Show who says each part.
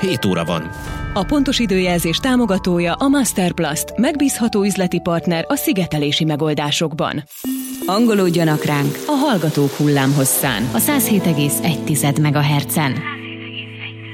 Speaker 1: 7 óra van.
Speaker 2: A pontos időjelzés támogatója a Masterplast, megbízható üzleti partner a szigetelési megoldásokban. Hangolódjanak ránk a Hallgatók hullámhosszán, a 107,1 MHz-en.